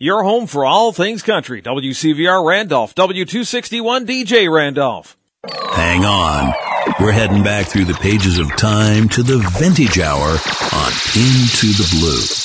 Your home for all things country. WCVR Randolph, W261 DJ Randolph. Hang on. We're heading back through the pages of time to the vintage hour on Into the Blue.